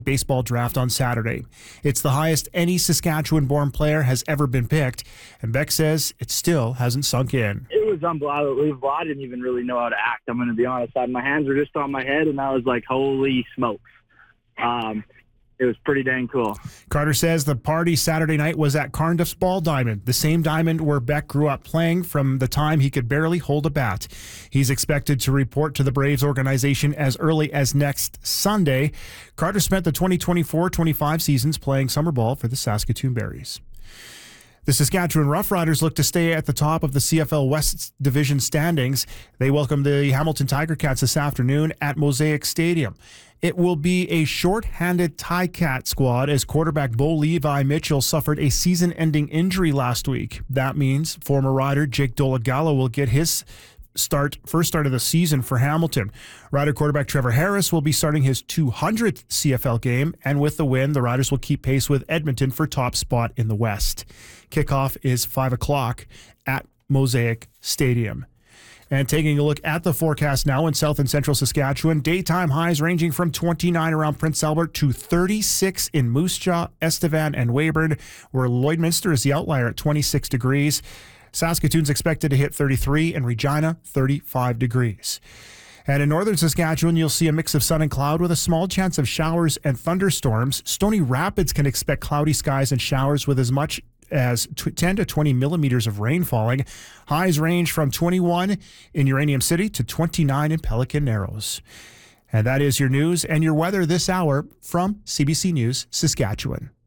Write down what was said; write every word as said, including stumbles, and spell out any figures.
baseball draft on Saturday. It's the highest any Saskatchewan-born player has ever been picked, and Beck says it still hasn't sunk in. It was unbelievable. I didn't even really know how to act. I'm going to be honest. I, my hands were just on my head, and I was like, holy smokes. Um, it was pretty dang cool. Carter says the party Saturday night was at Cardiff's Ball Diamond, the same diamond where Beck grew up playing from the time he could barely hold a bat. He's expected to report to the Braves organization as early as next Sunday. Carter spent the twenty twenty-four twenty-five seasons playing summer ball for the Saskatoon Berries. The Saskatchewan Roughriders look to stay at the top of the C F L West Division standings. They welcome the Hamilton Tiger Cats this afternoon at Mosaic Stadium. It will be a short-handed Ticat squad as quarterback Bo Levi Mitchell suffered a season-ending injury last week. That means former Rider Jake Dolagala will get his start first start of the season for Hamilton. Rider quarterback Trevor Harris will be starting his two hundredth C F L game, and with the win, the Riders will keep pace with Edmonton for top spot in the West. Kickoff is five o'clock at Mosaic Stadium. And taking a look at the forecast now in south and central Saskatchewan, daytime highs ranging from twenty-nine around Prince Albert to thirty-six in Moose Jaw, Estevan, and Weyburn, where Lloydminster is the outlier at twenty-six degrees. Saskatoon's expected to hit thirty-three, and Regina thirty-five degrees. And in northern Saskatchewan, you'll see a mix of sun and cloud with a small chance of showers and thunderstorms. Stony Rapids can expect cloudy skies and showers with as much as ten to twenty millimeters of rain falling. Highs range from twenty-one in Uranium City to twenty-nine in Pelican Narrows. And that is your news and your weather this hour from C B C News, Saskatchewan.